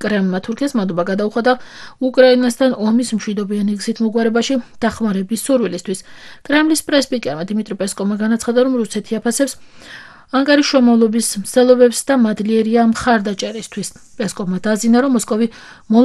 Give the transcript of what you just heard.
კრემლმა თურქეთს მადლობა გადაუხადა უკრაინასთან ომის მშვიდობიან ეგზით მოგვარებაში დახმარების სურვილისთვის. კრემლის პრესპიკერმა დიმიტრი პესკოვმა განაცხადა, რომ რუსეთი აფასებს ანკარის შრომავლობის მცდელობებს და მადლიერია მხარდაჭერისთვის. პესკოვმა დააზინა, რომ მოსკოვი